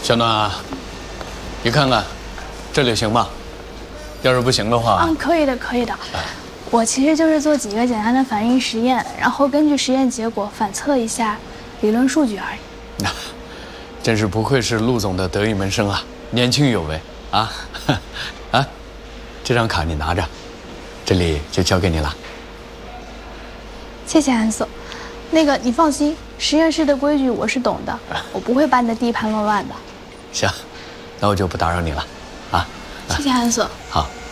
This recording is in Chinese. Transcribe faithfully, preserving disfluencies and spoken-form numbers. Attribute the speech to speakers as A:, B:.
A: 小暖啊，你看看，这里行吗？要是不行的话，
B: 嗯，可以的，可以的。我其实就是做几个简单的反应实验，然后根据实验结果反测一下理论数据而已。
A: 真是不愧是陆总的得意门生啊，年轻有为啊！啊，这张卡你拿着，这里就交给你了。
B: 谢谢安总。那个你放心，实验室的规矩我是懂的，我不会把你的地盘弄乱的。
A: 行，那我就不打扰你了，啊。
B: 谢谢安总。
A: 好。